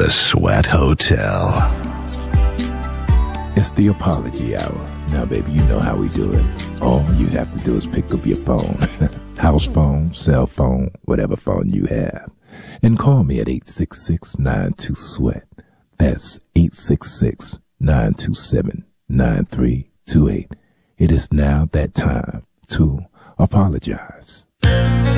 The Sweat Hotel. It's the apology hour. Now, baby, you know how we do it. All you have to do is pick up your phone, house phone, cell phone, whatever phone you have, and call me at 866-92-SWEAT. That's 866-927-9328. It is now that time to apologize.